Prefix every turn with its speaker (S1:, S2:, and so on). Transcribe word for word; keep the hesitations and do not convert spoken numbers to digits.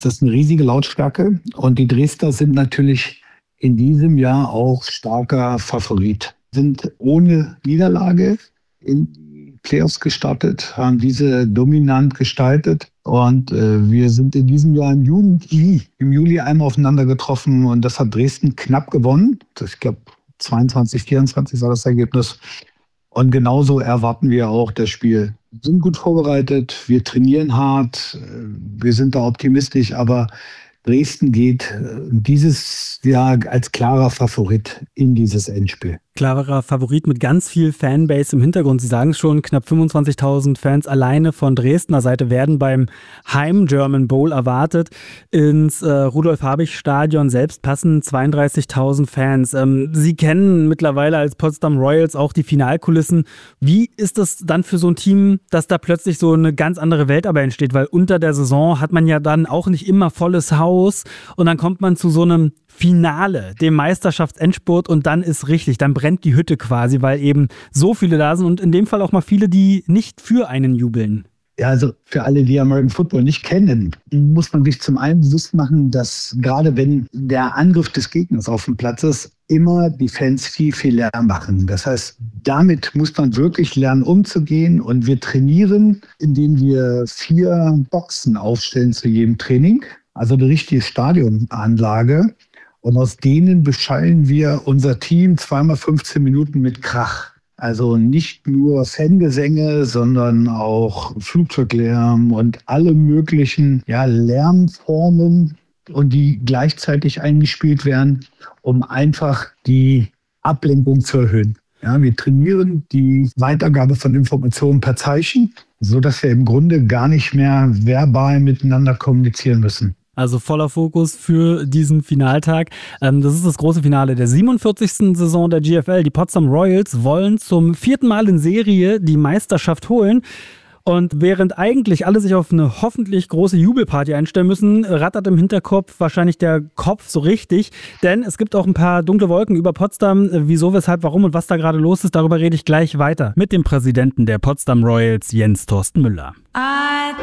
S1: Das ist eine riesige Lautstärke und die Dresdner sind natürlich in diesem Jahr auch starker Favorit. Sind ohne Niederlage in die Playoffs gestartet, haben diese dominant gestaltet und äh, wir sind in diesem Jahr im Juli, im Juli einmal aufeinander getroffen und das hat Dresden knapp gewonnen. Ich glaube zweiundzwanzig vierundzwanzig war das Ergebnis. Und genauso erwarten wir auch das Spiel. Wir sind gut vorbereitet, wir trainieren hart, wir sind da optimistisch, aber Dresden geht dieses Jahr als klarer Favorit in dieses Endspiel.
S2: Klarer Favorit mit ganz viel Fanbase im Hintergrund. Sie sagen es schon, knapp fünfundzwanzigtausend Fans alleine von Dresdner Seite werden beim Heim-German Bowl erwartet. Ins äh, Rudolf-Habich-Stadion selbst passen zweiunddreißigtausend Fans. Ähm, Sie kennen mittlerweile als Potsdam Royals auch die Finalkulissen. Wie ist das dann für so ein Team, dass da plötzlich so eine ganz andere Welt aber entsteht? Weil unter der Saison hat man ja dann auch nicht immer volles Haus und dann kommt man zu so einem Finale, dem Meisterschaftsendspurt und dann ist richtig, dann brennt die Hütte quasi, weil eben so viele da sind und in dem Fall auch mal viele, die nicht für einen jubeln.
S1: Ja, also für alle, die American Football nicht kennen, muss man sich zum einen bewusst machen, dass gerade wenn der Angriff des Gegners auf dem Platz ist, immer die Fans viel, viel Lärm machen. Das heißt, damit muss man wirklich lernen, umzugehen und wir trainieren, indem wir vier Boxen aufstellen zu jedem Training, also eine richtige Stadionanlage. Und aus denen beschallen wir unser Team zweimal fünfzehn Minuten mit Krach. Also nicht nur Fangesänge, sondern auch Flugzeuglärm und alle möglichen ja, Lärmformen, und die gleichzeitig eingespielt werden, um einfach die Ablenkung zu erhöhen. Ja, wir trainieren die Weitergabe von Informationen per Zeichen, sodass wir im Grunde gar nicht mehr verbal miteinander kommunizieren müssen.
S2: Also voller Fokus für diesen Finaltag. Das ist das große Finale der siebenundvierzigsten Saison der G F L. Die Potsdam Royals wollen zum vierten Mal in Serie die Meisterschaft holen. Und während eigentlich alle sich auf eine hoffentlich große Jubelparty einstellen müssen, rattert im Hinterkopf wahrscheinlich der Kopf so richtig. Denn es gibt auch ein paar dunkle Wolken über Potsdam. Wieso, weshalb, warum und was da gerade los ist, darüber rede ich gleich weiter mit dem Präsidenten der Potsdam Royals, Jens Thorsten Müller.